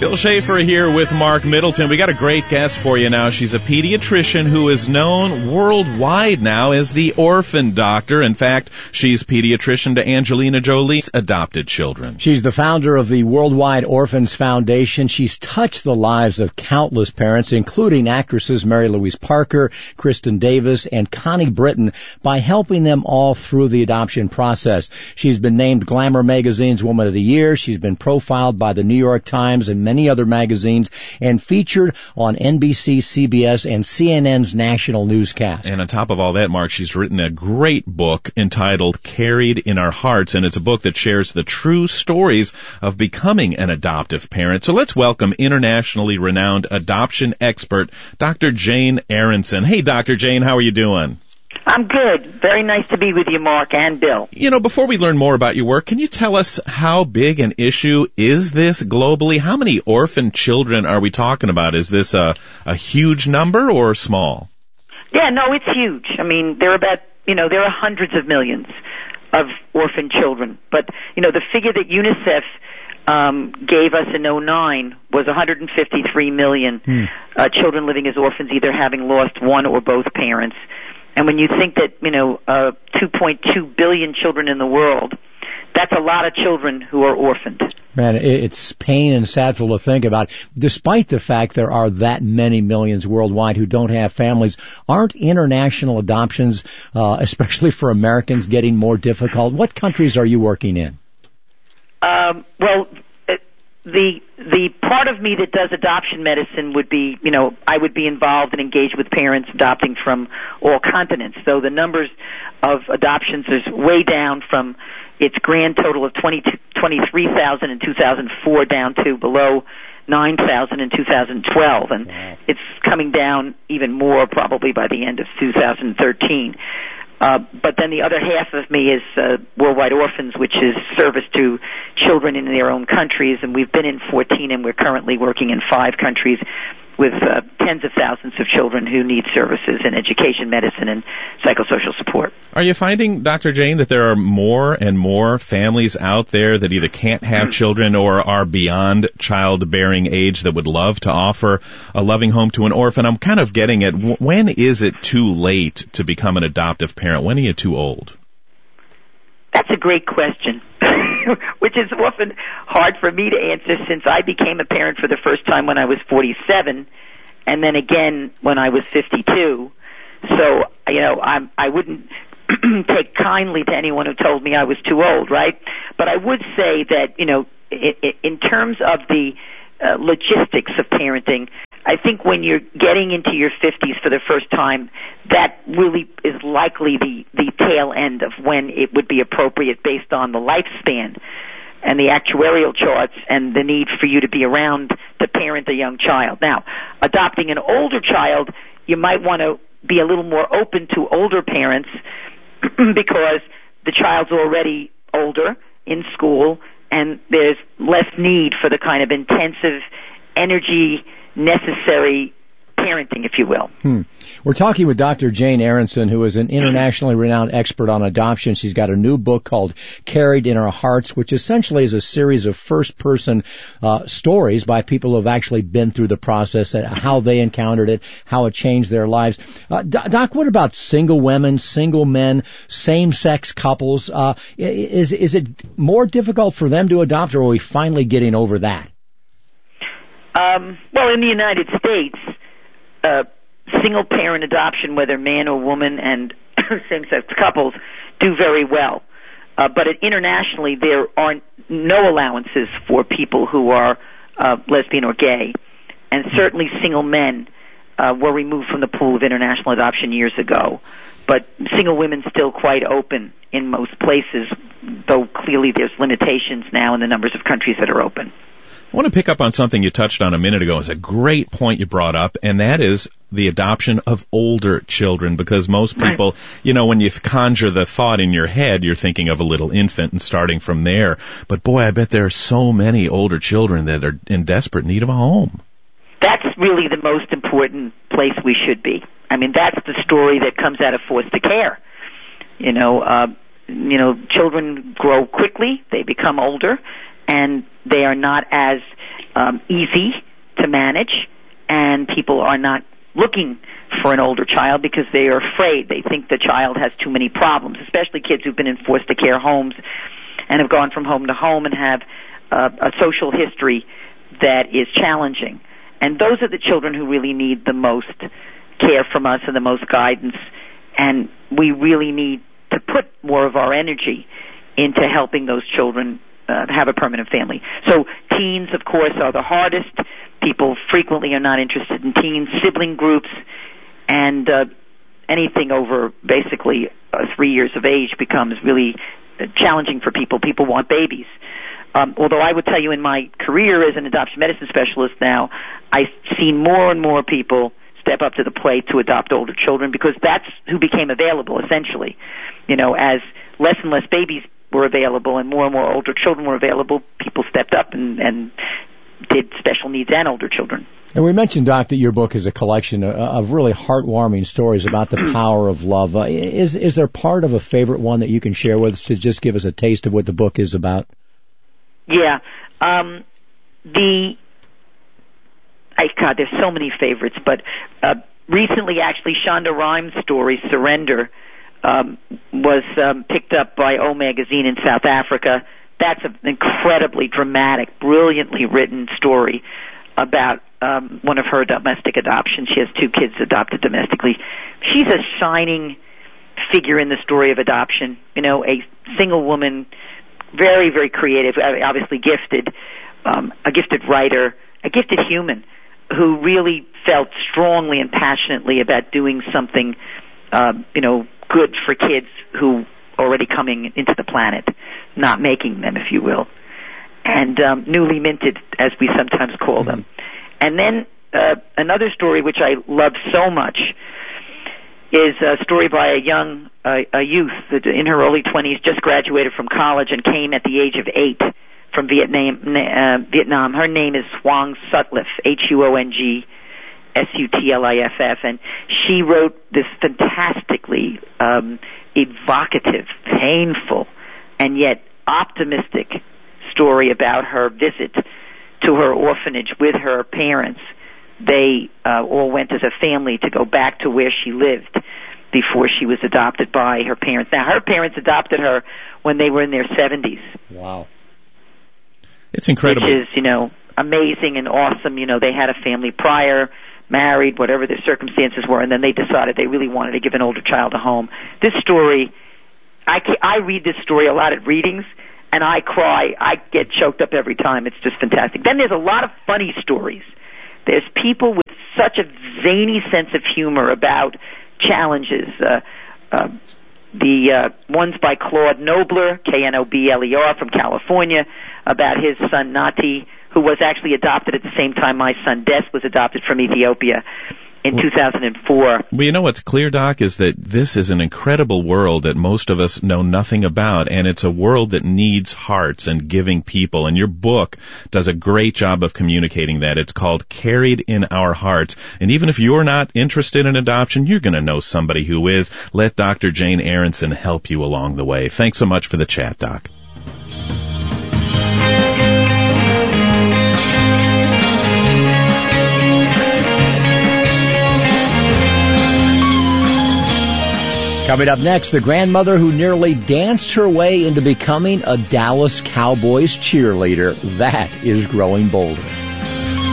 Bill Schaefer here with Mark Middleton. We got a great guest for you now. She's a pediatrician who is known worldwide now as the Orphan Doctor. In fact, she's pediatrician to Angelina Jolie's adopted children. She's the founder of the Worldwide Orphans Foundation. She's touched the lives of countless parents, including actresses Mary Louise Parker, Kristen Davis, and Connie Britton, by helping them all through the adoption process. She's been named Glamour Magazine's Woman of the Year. She's been profiled by the New York Times and many other magazines, and featured on NBC, CBS, and CNN's national newscast. And on top of all that, Mark, she's written a great book entitled Carried in Our Hearts, and it's a book that shares the true stories of becoming an adoptive parent. So let's welcome internationally renowned adoption expert, Dr. Jane Aronson. Hey, Dr. Jane, how are you doing? I'm good. Very nice to be with you, Mark and Bill. You know, before we learn more about your work, can you tell us how big an issue is this globally? How many orphan children are we talking about? Is this a huge number or small? Yeah, no, it's huge. I mean, there are hundreds of millions of orphan children. But, the figure that UNICEF gave us in 2009 was 153 million children living as orphans, either having lost one or both parents. And when you think that, 2.2 billion children in the world, that's a lot of children who are orphaned. Man, it's pain and sadful to think about. Despite the fact there are that many millions worldwide who don't have families, aren't international adoptions, especially for Americans, getting more difficult? What countries are you working in? The part of me that does adoption medicine would be, I would be involved and engaged with parents adopting from all continents. So the numbers of adoptions is way down from its grand total of 23,000 in 2004 down to below 9,000 in 2012. And it's coming down even more probably by the end of 2013. But then the other half of me is Worldwide Orphans, which is service to children in their own countries, and we've been in 14, and we're currently working in 5 countries with tens of thousands of children who need services in education, medicine, and psychosocial support. Are you finding, Dr. Jane, that there are more and more families out there that either can't have children or are beyond childbearing age that would love to offer a loving home to an orphan? I'm kind of getting at, when is it too late to become an adoptive parent? When are you too old? That's a great question, which is often hard for me to answer since I became a parent for the first time when I was 47 and then again when I was 52. So, I wouldn't take kindly to anyone who told me I was too old, right? But I would say that, in terms of the logistics of parenting, I think when you're getting into your 50s for the first time, that really is likely the tail end of when it would be appropriate based on the lifespan and the actuarial charts and the need for you to be around to parent a young child. Now, adopting an older child, you might want to be a little more open to older parents because the child's already older in school and there's less need for the kind of intensive energy necessary parenting, if you will. We're talking with Dr. Jane Aronson, who is an internationally renowned expert on adoption. She's got a new book called Carried in Our Hearts, which essentially is a series of first-person stories by people who have actually been through the process, how they encountered it, how it changed their lives. Doc, what about single women, single men, same-sex couples? Is it more difficult for them to adopt, or are we finally getting over that? Well, in the United States, single-parent adoption, whether man or woman, and same-sex couples do very well. But internationally, there are no allowances for people who are lesbian or gay. And certainly single men were removed from the pool of international adoption years ago. But single women still quite open in most places, though clearly there's limitations now in the numbers of countries that are open. I want to pick up on something you touched on a minute ago. It's a great point you brought up, and that is the adoption of older children, because most people, when you conjure the thought in your head, you're thinking of a little infant and starting from there. But boy, I bet there are so many older children that are in desperate need of a home. That's really the most important place we should be. I mean, that's the story that comes out of foster care. Children grow quickly, they become older, and they are not as easy to manage, and people are not looking for an older child because they are afraid. They think the child has too many problems, especially kids who've been in foster care homes and have gone from home to home and have a social history that is challenging. And those are the children who really need the most care from us and the most guidance, and we really need to put more of our energy into helping those children have a permanent family. So teens, of course, are the hardest. People frequently are not interested in teens, sibling groups, and anything over basically 3 years of age becomes really challenging for people. People want babies. Although I would tell you in my career as an adoption medicine specialist now, I've seen more and more people step up to the plate to adopt older children because that's who became available, essentially. You know, as less and less babies were available and more older children were available, people stepped up and did special needs and older children. And we mentioned, Doc, that your book is a collection of really heartwarming stories about the power of love. Is there part of a favorite one that you can share with us to just give us a taste of what the book is about? Yeah. There's so many favorites, but recently, actually, Shonda Rhimes' story, Surrender, was picked up by O Magazine in South Africa. That's an incredibly dramatic, brilliantly written story about one of her domestic adoptions. She has 2 kids adopted domestically. She's a shining figure in the story of adoption. You know, a single woman, very, very creative, obviously gifted, a gifted writer, a gifted human who really felt strongly and passionately about doing something, good for kids who are already coming into the planet, not making them, if you will, and newly minted, as we sometimes call them. And then another story which I love so much is a story by a youth that in her early 20s, just graduated from college and came at the age of 8 from Vietnam. Her name is Huong Sutliff, Huong Sutliff, and she wrote this fantastically evocative, painful, and yet optimistic story about her visit to her orphanage with her parents. They all went as a family to go back to where she lived before she was adopted by her parents. Now, her parents adopted her when they were in their 70s. Wow. It's incredible. Which is, amazing and awesome. They had a family prior, married, whatever their circumstances were, and then they decided they really wanted to give an older child a home. This story, I read this story a lot at readings, and I cry. I get choked up every time. It's just fantastic. Then there's a lot of funny stories. There's people with such a zany sense of humor about challenges. The ones by Claude Nobler, Knobler, from California, about his son Nati, who was actually adopted at the same time my son Des was adopted from Ethiopia in 2004. Well, you know what's clear, Doc, is that this is an incredible world that most of us know nothing about, and it's a world that needs hearts and giving people, and your book does a great job of communicating that. It's called Carried in Our Hearts, and even if you're not interested in adoption, you're going to know somebody who is. Let Dr. Jane Aronson help you along the way. Thanks so much for the chat, Doc. Coming up next, the grandmother who nearly danced her way into becoming a Dallas Cowboys cheerleader. That is growing bolder.